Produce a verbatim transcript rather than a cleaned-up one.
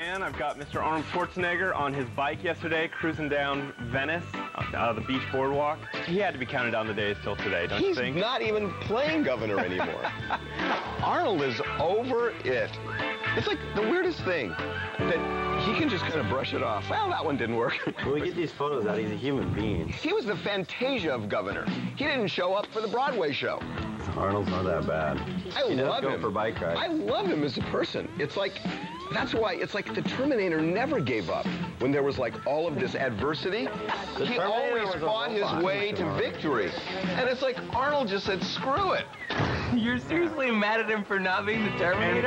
And I've got Mister Arnold Schwarzenegger on his bike yesterday, cruising down Venice, uh, the beach boardwalk. He had to be counting down the days till today, don't He's you think? He's not even playing governor anymore. Arnold is over it. It's like the weirdest thing that he can just kind of brush it off. Well, that one didn't work. When we get these photos out, he's a human being. He was the Fantasia of governor. He didn't show up for the Broadway show. Arnold's not that bad. I he love does go him for bike rides. I love him as a person. It's like, that's why, it's like the Terminator never gave up. When there was like all of this adversity, The he Terminator always was a fought his robot, way Mister to Arnold. victory. And it's like Arnold just said, screw it. You're seriously mad at him for not being the Terminator?